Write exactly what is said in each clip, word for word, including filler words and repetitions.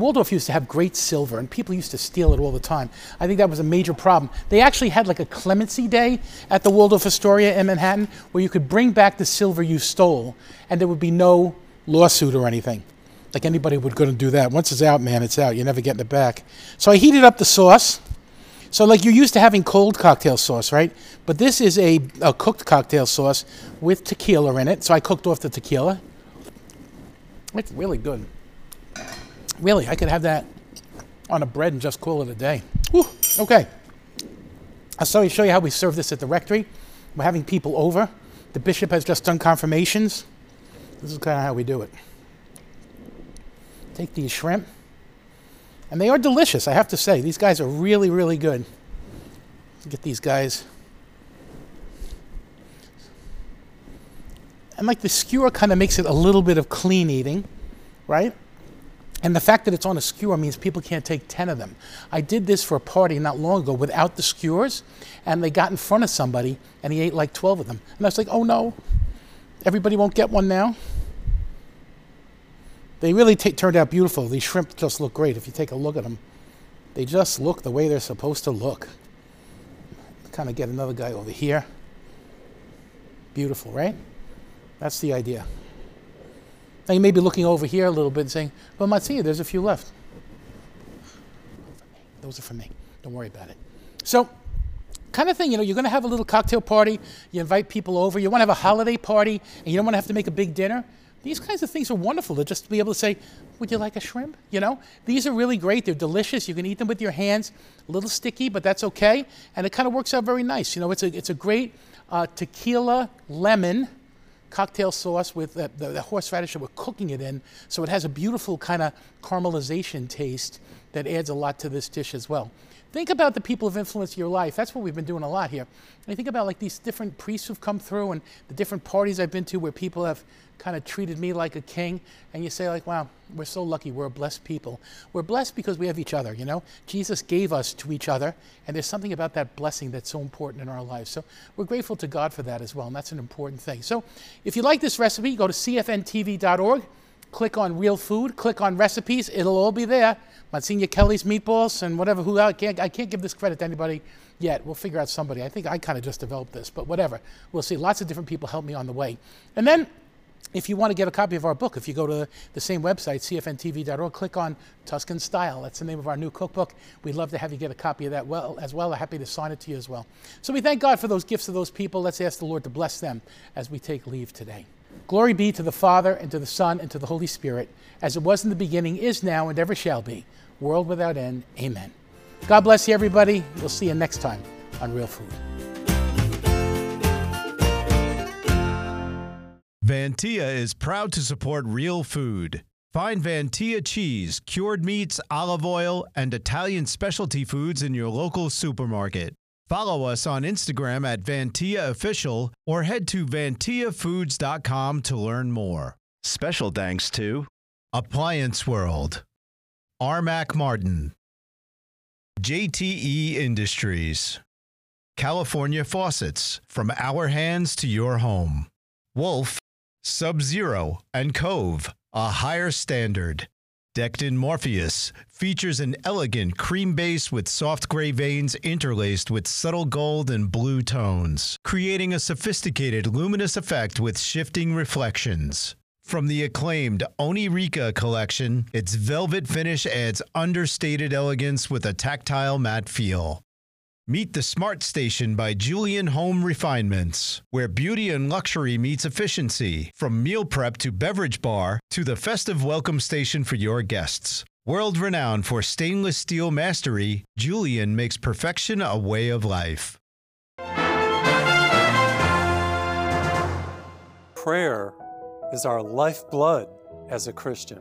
Waldorf used to have great silver, and people used to steal it all the time. I think that was a major problem. They actually had like a clemency day at the Waldorf Astoria in Manhattan where you could bring back the silver you stole, and there would be no lawsuit or anything. Like anybody would go and do that. Once it's out, man, it's out. You're never getting it back. So I heated up the sauce. So like you're used to having cold cocktail sauce, right? But this is a, a cooked cocktail sauce with tequila in it. So I cooked off the tequila. It's really good. Really, I could have that on a bread and just call it a day. Whew. Okay. I'll show you how we serve this at the rectory. We're having people over. The bishop has just done confirmations. This is kind of how we do it. Take these shrimp. And they are delicious, I have to say. These guys are really, really good. Get these guys. And like the skewer kind of makes it a little bit of clean eating, right? And the fact that it's on a skewer means people can't take ten of them. I did this for a party not long ago without the skewers, and they got in front of somebody, and he ate like twelve of them. And I was like, oh no, everybody won't get one now? They really t- turned out beautiful. These shrimp just look great. If you take a look at them, they just look the way they're supposed to look. Kind of get another guy over here. Beautiful, right? That's the idea. Now you may be looking over here a little bit and saying, well, Matzia, there's a few left. Those are for me. Don't worry about it. So, kind of thing, you know, you're going to have a little cocktail party. You invite people over. You want to have a holiday party, and you don't want to have to make a big dinner. These kinds of things are wonderful to just be able to say, would you like a shrimp? You know, these are really great. They're delicious. You can eat them with your hands. A little sticky, but that's okay. And it kind of works out very nice. You know, it's a, it's a great uh, tequila lemon cocktail sauce with uh, the, the horseradish that we're cooking it in. So it has a beautiful kind of caramelization taste that adds a lot to this dish as well. Think about the people of influence in your life. That's what we've been doing a lot here. And I think about like these different priests who've come through and the different parties I've been to where people have kind of treated me like a king. And you say like, wow, we're so lucky. We're a blessed people. We're blessed because we have each other, you know? Jesus gave us to each other. And there's something about that blessing that's so important in our lives. So we're grateful to God for that as well. And that's an important thing. So if you like this recipe, go to C F N T V dot org. Click on Real Food, click on Recipes, it'll all be there. Monsignor Kelly's Meatballs and whatever, who I can't, I can't give this credit to anybody yet. We'll figure out somebody. I think I kind of just developed this, but whatever. We'll see. Lots of different people help me on the way. And then if you want to get a copy of our book, if you go to the same website, C F N T V dot org, click on Tuscan Style. That's the name of our new cookbook. We'd love to have you get a copy of that well as well. I'm happy to sign it to you as well. So we thank God for those gifts of those people. Let's ask the Lord to bless them as we take leave today. Glory be to the Father, and to the Son, and to the Holy Spirit, as it was in the beginning, is now, and ever shall be, world without end. Amen. God bless you, everybody. We'll see you next time on Real Food. Vantia is proud to support Real Food. Find Vantia cheese, cured meats, olive oil, and Italian specialty foods in your local supermarket. Follow us on Instagram at Vantia Official or head to vantia foods dot com to learn more. Special thanks to Appliance World, Armac Martin, J T E Industries, California Faucets, from our hands to your home, Wolf, Sub-Zero, and Cove, a higher standard. Decked in Morpheus features an elegant cream base with soft gray veins interlaced with subtle gold and blue tones, creating a sophisticated luminous effect with shifting reflections. From the acclaimed Onirica collection, its velvet finish adds understated elegance with a tactile matte feel. Meet the Smart Station by Julian Home Refinements, where beauty and luxury meets efficiency, from meal prep to beverage bar to the festive welcome station for your guests. World-renowned for stainless steel mastery, Julian makes perfection a way of life. Prayer is our lifeblood as a Christian.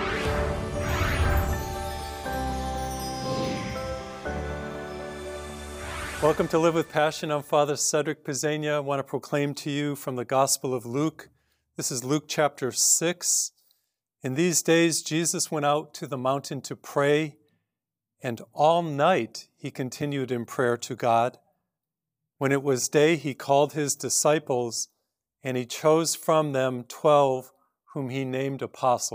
Welcome to Live with Passion. I'm Father Cedric Pizzania. I want to proclaim to you from the Gospel of Luke. This is Luke chapter six. In these days, Jesus went out to the mountain to pray, and all night he continued in prayer to God. When it was day, he called his disciples, and he chose from them twelve, whom he named apostles.